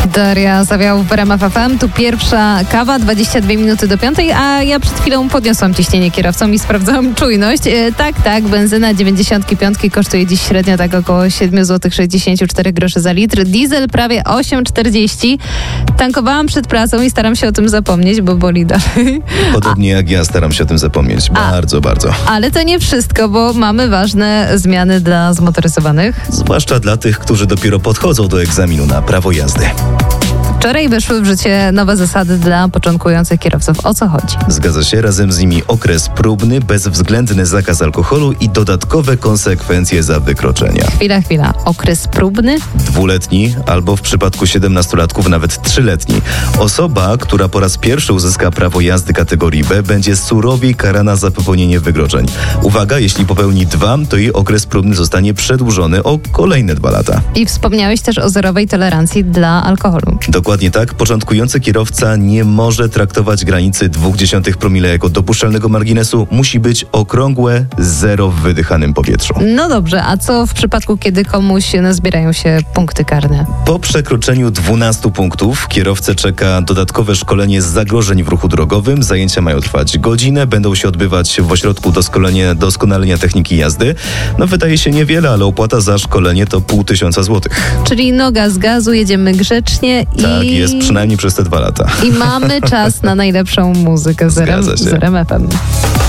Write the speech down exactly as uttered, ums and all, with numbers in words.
Daria Zawiałów w R M F F M. Tu pierwsza kawa, dwadzieścia dwie minuty do piątej, a ja przed chwilą podniosłam ciśnienie kierowcom i sprawdzałam czujność. E, tak, tak, benzyna dziewięćdziesiąt pięć kosztuje dziś średnio tak około siedem złotych sześćdziesiąt cztery groszy za litr. Diesel prawie osiem czterdzieści. Tankowałam przed pracą i staram się o tym zapomnieć, bo boli dalej. Podobnie a, jak ja staram się o tym zapomnieć. A, bardzo, bardzo. Ale to nie wszystko, bo mamy ważne zmiany dla zmotoryzowanych. Zwłaszcza dla tych, którzy dopiero podchodzą do egzaminu na prawo jazdy. Wczoraj weszły w życie nowe zasady dla początkujących kierowców. O co chodzi? Zgadza się, razem z nimi okres próbny, bezwzględny zakaz alkoholu i dodatkowe konsekwencje za wykroczenia. Chwila, chwila. Okres próbny? Dwuletni albo w przypadku siedemnastolatków nawet trzyletni. Osoba, która po raz pierwszy uzyska prawo jazdy kategorii B, będzie surowiej karana za popełnienie wykroczeń. Uwaga, jeśli popełni dwa, to jej okres próbny zostanie przedłużony o kolejne dwa lata. I wspomniałeś też o zerowej tolerancji dla alkoholu. Dokładnie tak. Początkujący kierowca nie może traktować granicy dwóch dziesiątych promile jako dopuszczalnego marginesu. Musi być okrągłe zero w wydychanym powietrzu. No dobrze, a co w przypadku, kiedy komuś nazbierają się punkty karne? Po przekroczeniu dwunastu punktów kierowcę czeka dodatkowe szkolenie z zagrożeń w ruchu drogowym. Zajęcia mają trwać godzinę, będą się odbywać w ośrodku doskonalenia, doskonalenia techniki jazdy. No wydaje się niewiele, ale opłata za szkolenie to pół tysiąca złotych. Czyli noga z gazu, jedziemy grzecznie i... Tak jest, przynajmniej przez te dwa lata. I mamy czas na najlepszą muzykę z R M F M.